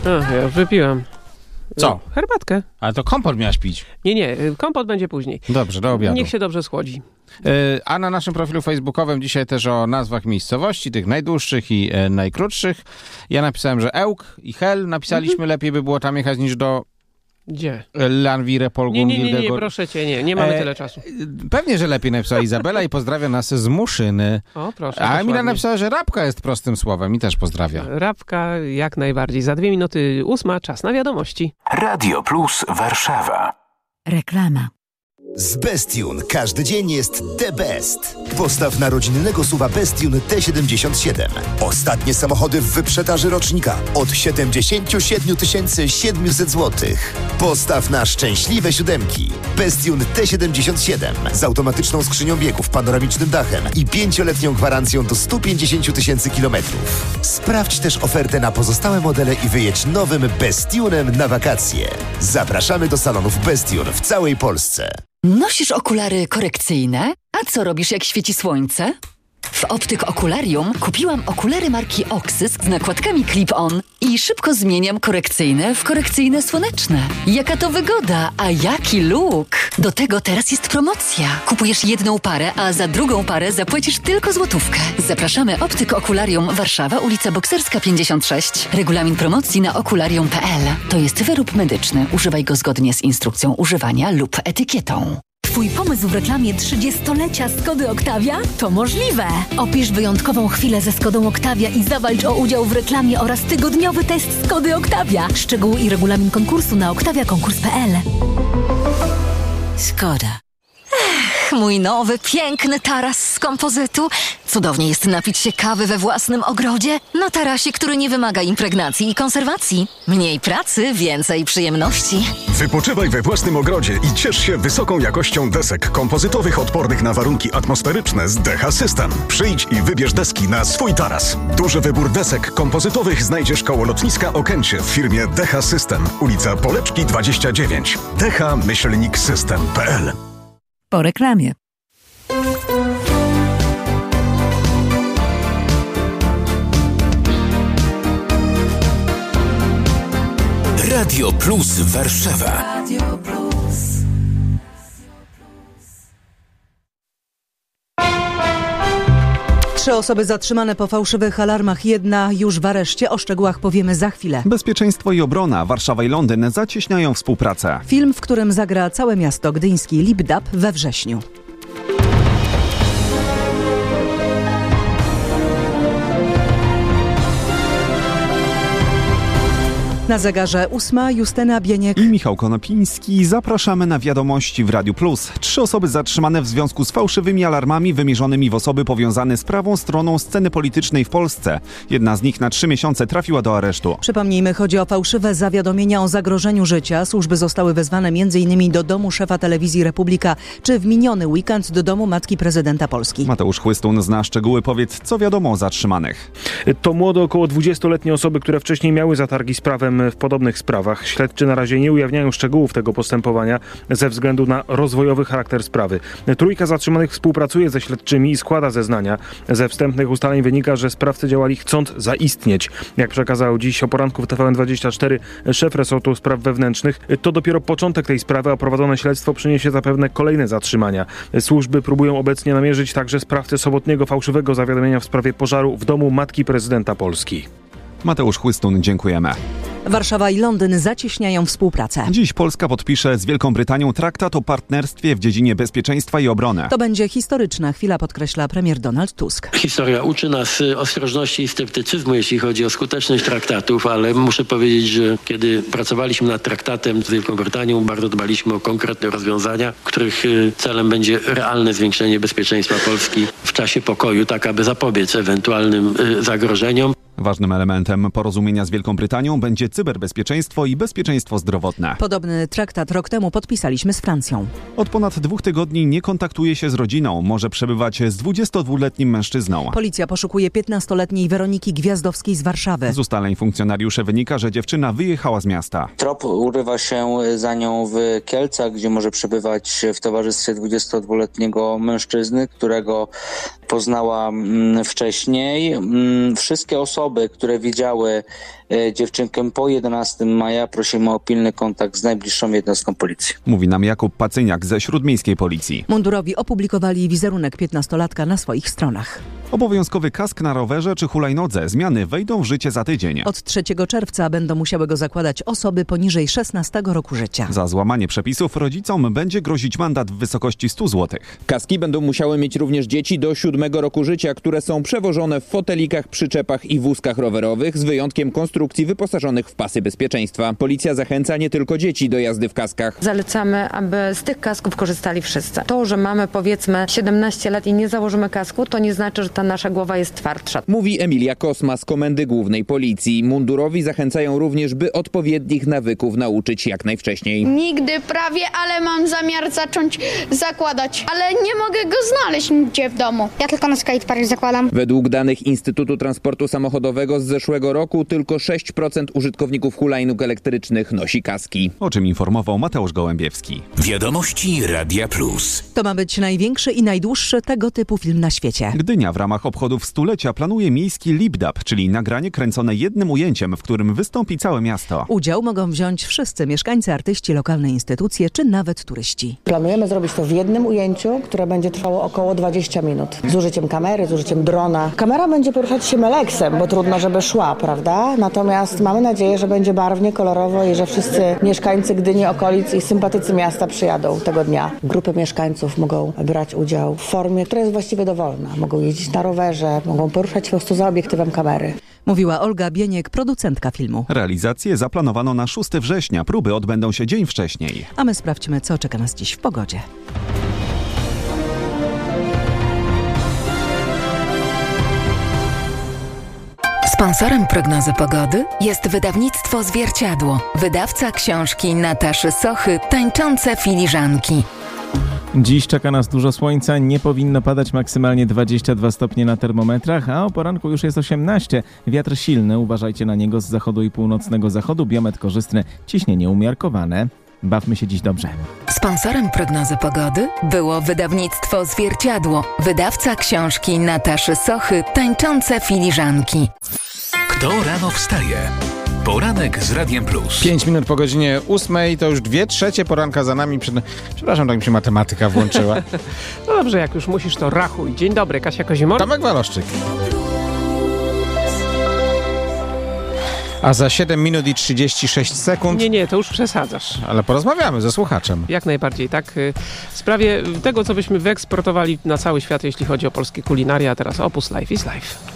Ja już wypiłem. Co? Herbatkę. Ale to kompot miałaś pić. Nie, kompot będzie później. Dobrze, do obiadu. Niech się dobrze schłodzi. A na naszym profilu facebookowym dzisiaj też o nazwach miejscowości, tych najdłuższych i najkrótszych. Ja napisałem, że Ełk i Hel napisaliśmy, lepiej by było tam jechać niż do... Gdzie? Lanwire, Polgun, Nie, proszę cię, nie mamy tyle czasu. Pewnie, że lepiej napisała Izabela i pozdrawia nas z Muszyny. O, proszę. A Emila napisała, że Rabka jest prostym słowem i też pozdrawia. Rabka jak najbardziej. Za 2 minuty 8, czas na wiadomości. Radio Plus Warszawa. Reklama. Z Bestune każdy dzień jest the best. Postaw na rodzinnego SUV-a Bestune T77. Ostatnie samochody w wyprzedaży rocznika od 77 700 zł. Postaw na szczęśliwe siódemki. Bestune T77 z automatyczną skrzynią biegów, panoramicznym dachem i 5-letnią gwarancją do 150 000 kilometrów. Sprawdź też ofertę na pozostałe modele i wyjedź nowym Bestunem na wakacje. Zapraszamy do salonów Bestune w całej Polsce. Nosisz okulary korekcyjne? A co robisz, jak świeci słońce? W Optyk Okularium kupiłam okulary marki Oxys z nakładkami Clip-On i szybko zmieniam korekcyjne w korekcyjne słoneczne. Jaka to wygoda, a jaki look! Do tego teraz jest promocja. Kupujesz jedną parę, a za drugą parę zapłacisz tylko złotówkę. Zapraszamy Optyk Okularium Warszawa, ulica Bokserska 56. Regulamin promocji na okularium.pl. To jest wyrób medyczny. Używaj go zgodnie z instrukcją używania lub etykietą. Twój pomysł w reklamie 30-lecia Skody Octavia? To możliwe! Opisz wyjątkową chwilę ze Skodą Octavia i zawalcz o udział w reklamie oraz tygodniowy test Skody Octavia. Szczegóły i regulamin konkursu na octaviakonkurs.pl. Skoda. Mój nowy, piękny taras z kompozytu. Cudownie jest napić się kawy we własnym ogrodzie. Na tarasie, który nie wymaga impregnacji i konserwacji. Mniej pracy, więcej przyjemności. Wypoczywaj we własnym ogrodzie i ciesz się wysoką jakością desek kompozytowych odpornych na warunki atmosferyczne z DH System. Przyjdź i wybierz deski na swój taras. Duży wybór desek kompozytowych znajdziesz koło lotniska Okęcie w firmie DH System. Ulica Poleczki 29. dh-system.pl. Po reklamie. Radio Plus Warszawa. Radio Plus. Trzy osoby zatrzymane po fałszywych alarmach, jedna już w areszcie. O szczegółach powiemy za chwilę. Bezpieczeństwo i obrona. Warszawa i Londyn zacieśniają współpracę. Film, w którym zagra całe miasto gdyński Lipdub we wrześniu. Na zegarze 8, Justyna Bieniek i Michał Konopiński. Zapraszamy na wiadomości w Radiu Plus. 3 osoby zatrzymane w związku z fałszywymi alarmami wymierzonymi w osoby powiązane z prawą stroną sceny politycznej w Polsce. Jedna z nich na 3 miesiące trafiła do aresztu. Przypomnijmy, chodzi o fałszywe zawiadomienia o zagrożeniu życia. Służby zostały wezwane m.in. do domu szefa telewizji Republika, czy w miniony weekend do domu matki prezydenta Polski. Mateusz Chłystun zna szczegóły. Powiedz, co wiadomo o zatrzymanych. To młode, około 20-letnie osoby, które wcześniej miały zatargi z prawem w podobnych sprawach. Śledczy na razie nie ujawniają szczegółów tego postępowania ze względu na rozwojowy charakter sprawy. Trójka zatrzymanych współpracuje ze śledczymi i składa zeznania. Ze wstępnych ustaleń wynika, że sprawcy działali chcąc zaistnieć. Jak przekazał dziś o poranku w TVN24 szef resortu spraw wewnętrznych, to dopiero początek tej sprawy, a prowadzone śledztwo przyniesie zapewne kolejne zatrzymania. Służby próbują obecnie namierzyć także sprawcę sobotniego fałszywego zawiadomienia w sprawie pożaru w domu matki prezydenta Polski. Mateusz Chłystun, dziękujemy. Warszawa i Londyn zacieśniają współpracę. Dziś Polska podpisze z Wielką Brytanią traktat o partnerstwie w dziedzinie bezpieczeństwa i obrony. To będzie historyczna chwila, podkreśla premier Donald Tusk. Historia uczy nas ostrożności i sceptycyzmu, jeśli chodzi o skuteczność traktatów, ale muszę powiedzieć, że kiedy pracowaliśmy nad traktatem z Wielką Brytanią, bardzo dbaliśmy o konkretne rozwiązania, których celem będzie realne zwiększenie bezpieczeństwa Polski w czasie pokoju, tak aby zapobiec ewentualnym zagrożeniom. Ważnym elementem porozumienia z Wielką Brytanią będzie cyberbezpieczeństwo i bezpieczeństwo zdrowotne. Podobny traktat rok temu podpisaliśmy z Francją. Od ponad 2 tygodni nie kontaktuje się z rodziną. Może przebywać z 22-letnim mężczyzną. Policja poszukuje 15-letniej Weroniki Gwiazdowskiej z Warszawy. Z ustaleń funkcjonariuszy wynika, że dziewczyna wyjechała z miasta. Trop urywa się za nią w Kielcach, gdzie może przebywać w towarzystwie 22-letniego mężczyzny, którego poznała wcześniej. Wszystkie osoby osoby, które widziały dziewczynkę po 11 maja, prosimy o pilny kontakt z najbliższą jednostką policji. Mówi nam Jakub Pacyniak ze Śródmiejskiej Policji. Mundurowi opublikowali wizerunek 15-latka na swoich stronach. Obowiązkowy kask na rowerze czy hulajnodze. Zmiany wejdą w życie za tydzień. Od 3 czerwca będą musiały go zakładać osoby poniżej 16 roku życia. Za złamanie przepisów rodzicom będzie grozić mandat w wysokości 100 zł. Kaski będą musiały mieć również dzieci do 7 roku życia, które są przewożone w fotelikach, przyczepach i wózkach rowerowych, z wyjątkiem konstrukcji wyposażonych w pasy bezpieczeństwa. Policja zachęca nie tylko dzieci do jazdy w kaskach. Zalecamy, aby z tych kasków korzystali wszyscy. To, że mamy powiedzmy 17 lat i nie założymy kasku, to nie znaczy, że ta nasza głowa jest twardsza. Mówi Emilia Kosma z Komendy Głównej Policji. Mundurowi zachęcają również, by odpowiednich nawyków nauczyć jak najwcześniej. Nigdy prawie, ale mam zamiar zacząć zakładać. Ale nie mogę go znaleźć nigdzie w domu. Ja tylko na skatepark zakładam. Według danych Instytutu Transportu Samochodowego z zeszłego roku tylko 6% użytkowników hulajnóg elektrycznych nosi kaski. O czym informował Mateusz Gołębiewski. Wiadomości Radia Plus. To ma być największy i najdłuższy tego typu film na świecie. Gdynia w ramach obchodów stulecia planuje miejski lip-dub, czyli nagranie kręcone jednym ujęciem, w którym wystąpi całe miasto. Udział mogą wziąć wszyscy mieszkańcy, artyści, lokalne instytucje czy nawet turyści. Planujemy zrobić to w jednym ujęciu, które będzie trwało około 20 minut. Z użyciem kamery, z użyciem drona. Kamera będzie poruszać się meleksem, bo trudno, żeby szła, prawda? Natomiast mamy nadzieję, że będzie barwnie, kolorowo i że wszyscy mieszkańcy Gdyni, okolic i sympatycy miasta przyjadą tego dnia. Grupy mieszkańców mogą brać udział w formie, która jest właściwie dowolna. Mogą jeździć na rowerze, mogą poruszać się po prostu za obiektywem kamery. Mówiła Olga Bieniek, producentka filmu. Realizację zaplanowano na 6 września. Próby odbędą się dzień wcześniej. A my sprawdźmy, co czeka nas dziś w pogodzie. Sponsorem prognozy pogody jest wydawnictwo Zwierciadło. Wydawca książki Nataszy Sochy Tańczące filiżanki. Dziś czeka nas dużo słońca, nie powinno padać, maksymalnie 22 stopnie na termometrach, a o poranku już jest 18. Wiatr silny, uważajcie na niego z zachodu i północnego zachodu, biometr korzystny, ciśnienie umiarkowane. Bawmy się dziś dobrze. Sponsorem prognozy pogody było wydawnictwo Zwierciadło. Wydawca książki Nataszy Sochy Tańczące filiżanki. Kto rano wstaje? Poranek z Radiem Plus. 5 minut po godzinie 8, to już 2/3 poranka za nami. Przepraszam, tak mi się matematyka włączyła. No dobrze, jak już musisz, to rachuj. Dzień dobry, Kasia Kozimor. Tomek Waloszczyk. A za 7 minut i 36 sekund... Nie, to już przesadzasz. Ale porozmawiamy ze słuchaczem. Jak najbardziej, tak. W sprawie tego, co byśmy wyeksportowali na cały świat, jeśli chodzi o polskie kulinaria, a teraz Opus Life is Life.